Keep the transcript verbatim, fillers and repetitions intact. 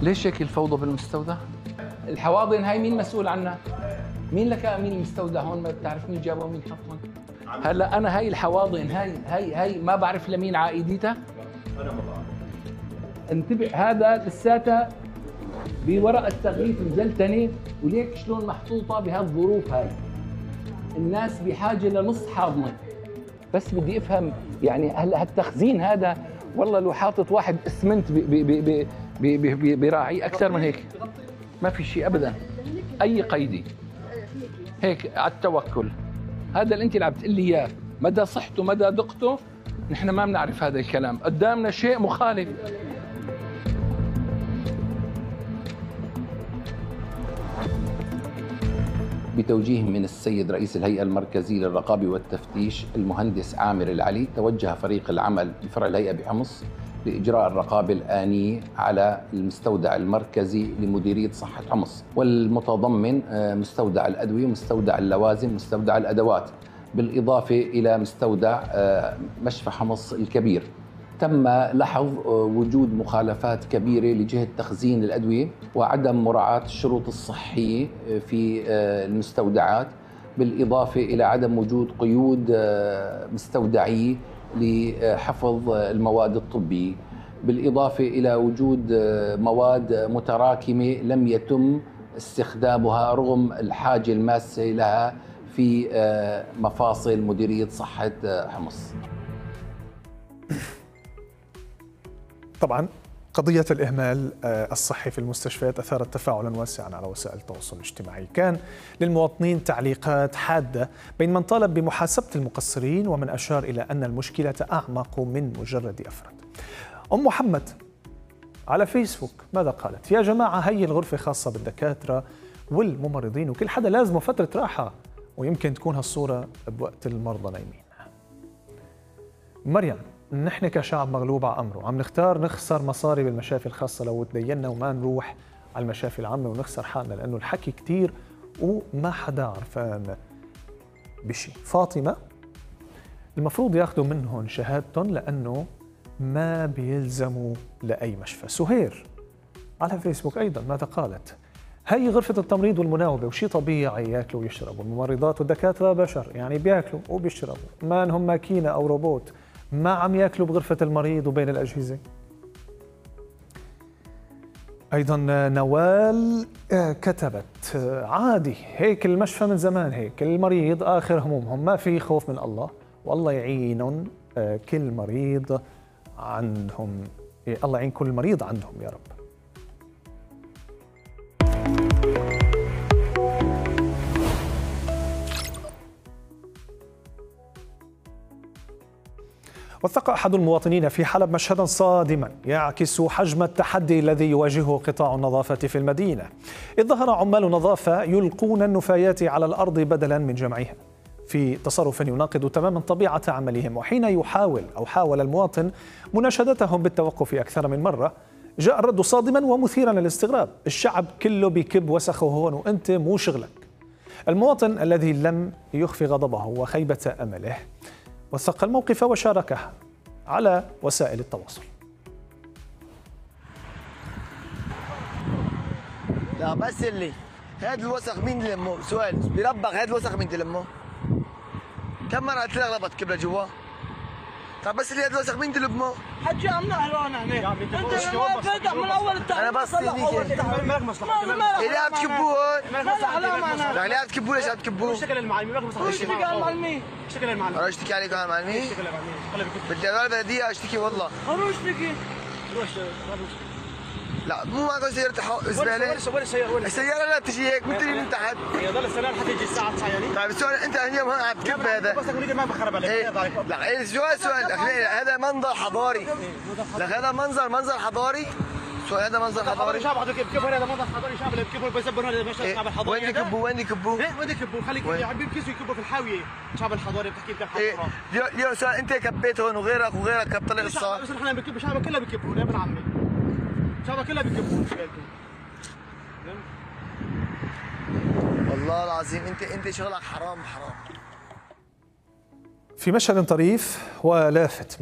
ليش هيك الفوضى بالمستودع؟ الحواضن هاي مين مسؤول عنها؟ مين لك امين المستودع هون؟ ما بتعرف مين جابه ومين حطهم؟ هلا انا هاي الحواضن هاي هاي هاي ما بعرف لمين عائدتها؟ انا ما بعرف. انتبه، هذا لساتها بورقه تغليف مزلتنه، وليك شلون محطوطه بهالظروف هاي. الناس بحاجه لنص حاضنه. بس بدي افهم يعني هلا هالتخزين هذا والله لو حاطط واحد اسمنت براعي اكثر من هيك. ما في شيء ابدا، اي قيدي هيك على التوكل. هذا اللي انت اللي عم تقول لي اياه، مدى صحته مدى دقته نحن ما بنعرف. هذا الكلام قدامنا شيء مخالف. بتوجيه من السيد رئيس الهيئة المركزية للرقابة والتفتيش المهندس عامر العلي، توجه فريق العمل بفرع الهيئة بحمص لإجراء الرقابة الآنية على المستودع المركزي لمديرية صحة حمص، والمتضمن مستودع الأدوية، مستودع اللوازم، مستودع الأدوات، بالإضافة إلى مستودع مشفى حمص الكبير. تم لحظ وجود مخالفات كبيرة لجهة تخزين الأدوية وعدم مراعاة الشروط الصحية في المستودعات، بالإضافة إلى عدم وجود قيود مستودعية لحفظ المواد الطبية، بالإضافة إلى وجود مواد متراكمة لم يتم استخدامها رغم الحاجة الماسة لها في مفاصل مديرية صحة حمص. طبعا قضية الإهمال الصحي في المستشفيات أثارت تفاعلا واسعا على وسائل التواصل الاجتماعي. كان للمواطنين تعليقات حادة بين من طالب بمحاسبة المقصرين ومن أشار إلى أن المشكلة أعمق من مجرد أفراد. أم محمد على فيسبوك ماذا قالت؟ يا جماعة هي الغرفة خاصة بالدكاترة والممرضين وكل حدا لازمه فترة راحة، ويمكن تكون هالصورة بوقت المرضى نايمين. مريم، نحن كشعب مغلوب على أمره، عم نختار نخسر مصاري بالمشافي الخاصة لو تدينا وما نروح على المشافي العامة ونخسر حالنا لأنه الحكي كتير وما حدا عرفان بشي. فاطمة، المفروض ياخذوا منهم شهادتهم لأنه ما بيلزموا لأي مشفى. سهير على فيسبوك أيضا ماذا قالت؟ هي غرفة التمريض والمناوبة وشي طبيعي ياكلوا ويشربوا، الممرضات والدكاترة بشر يعني بياكلوا وبيشربوا، ما هم ماكينة أو روبوت ما عم ياكلوا بغرفة المريض وبين الأجهزة. أيضا نوال كتبت عادي هيك المشفى من زمان، هيك المريض آخر همومهم، ما في خوف من الله والله يعينهم كل مريض عندهم، الله يعين كل مريض عندهم يا رب. وثق أحد المواطنين في حلب مشهدا صادما يعكس حجم التحدي الذي يواجهه قطاع النظافة في المدينة، إذ ظهر عمال نظافة يلقون النفايات على الأرض بدلا من جمعها، في تصرف يناقض تماما طبيعة عملهم. وحين يحاول أو حاول المواطن مناشدتهم بالتوقف أكثر من مرة، جاء الرد صادما ومثيرا للاستغراب: الشعب كله بيكب وسخه هون وأنت مو شغلك. المواطن الذي لم يخفي غضبه وخيبة أمله وثق الموقف وشاركه على وسائل التواصل. لا بس اللي هاد الوسخ مين تلمه؟ سؤال بربك، هاد الوسخ مين تلمه؟ كم مرة قلت لك لا بتكب لجوا؟ طب بس اللي هاد الوسخ مين تلمه؟ حجي عم نحرقنا هنا. انت ما فتح من اول التعليم. انا بس هيك مالك مصلحه. اللي عم تكبوه لا لا لا معنا. لا اللي عم تكبوه ليش عم تكبوه؟ شكل المعلمين مالك مصلحه. اشتكي على المعلمين. شكل المعلمين. انا اشتكي عليك على المعلمين؟ اشتكي على المعلمين. بدي اروح البلدية اشتكي والله. روح اشتكي. روح لا مو معكم سيارة زبالة؟ وين السيارة؟ وين السيارة لا بتجي هيك بتجي من تحت. هي ضل السلام حتى يجي الساعة تسعة يعني. طيب السؤال انت اليوم هون عم تكب هذا. بس اقول ما بخرب عليك. إيه؟ لا السؤال سؤال هذا منظر حضاري. لا هذا منظر منظر حضاري. سؤال هذا منظر حضاري. شعب هذا كيف كيف هذا منظر حضاري، شعب اللي بكبوا بيسبوا هذا مش شعب الحضاري. وين يكبوا وين يكبوا؟ ايه وين يكبوا؟ خليك عم بيركزوا يكبوا في الحاوية. شعب الحضاري بتحكي لك الحضارة. ايه اليوم سؤال انت كبيت هون وغيرك وغيرك كب طلع الصار. بس نحن بنكب شعبك كله بكبوا يا ابن عمي. شعبك كله بكبوا. والله العظيم انت انت شغلك حرام حرام. في مشهد طريف ولافت